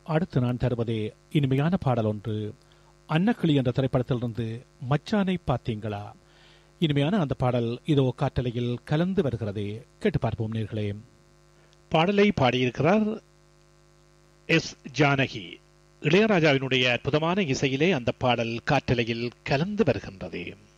அடுத்து நான் தருவதே இனிமையான பாடல் ஒன்று. அன்னக்கிளி என்ற திரைப்படத்திலிருந்து மச்சானை பார்த்தீங்களா. இனிமையான அந்த பாடல் இதோ காற்றலையில் கலந்து வருகிறது. கேட்டு பார்ப்போம் நேர்களே. பாடலை பாடியிருக்கிறார் எஸ் ஜானகி. இளையராஜாவினுடைய அற்புதமான இசையிலே அந்த பாடல் காற்றலையில் கலந்து வருகின்றது.